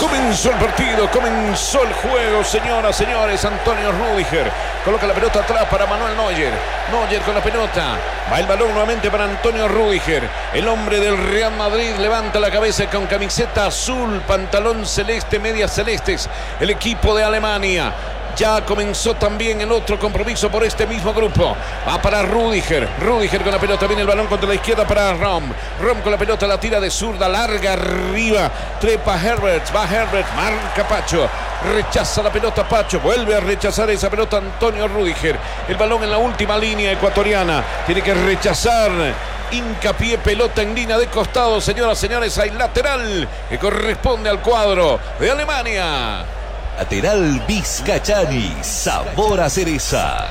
Comenzó el partido, comenzó el juego, señoras, señores. Antonio Rüdiger coloca la pelota atrás para Manuel Neuer. Neuer con la pelota. Va el balón nuevamente para Antonio Rüdiger. El hombre del Real Madrid levanta la cabeza con camiseta azul, pantalón celeste, medias celestes. El equipo de Alemania. Ya comenzó también el otro compromiso por este mismo grupo. Va para Rüdiger. Rüdiger con la pelota. Viene el balón contra la izquierda para Rom. Rom con la pelota. La tira de zurda. Larga arriba. Trepa Herbert. Va Herbert. Marca Pacho. Rechaza la pelota Pacho. Vuelve a rechazar esa pelota Antonio Rüdiger. El balón en la última línea ecuatoriana. Tiene que rechazar. Hincapié, pelota en línea de costado. Señoras, señores, hay lateral que corresponde al cuadro de Alemania. Lateral Vizcachani, sabor a cereza.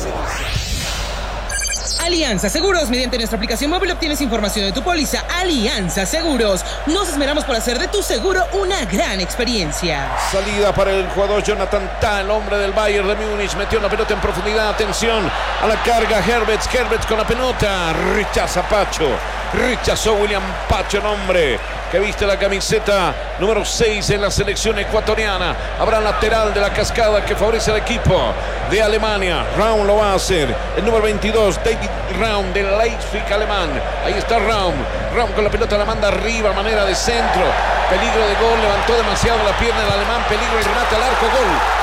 Alianza Seguros, mediante nuestra aplicación móvil obtienes información de tu póliza. Alianza Seguros, nos esmeramos por hacer de tu seguro una gran experiencia. Salida para el jugador Jonathan Tah, el hombre del Bayern de Múnich. Metió la pelota en profundidad, atención a la carga. Herbert con la pelota, rechaza Pacho. Rechazó William Pacho, el hombre que viste la camiseta número 6 en la selección ecuatoriana. Habrá lateral de la cascada que favorece al equipo de Alemania. Raum lo va a hacer. El número 22, David Raum del Leipzig alemán. Ahí está Raum. Raum con la pelota la manda arriba a manera de centro. Peligro de gol, levantó demasiado la pierna del alemán. Peligro el remate al arco, gol.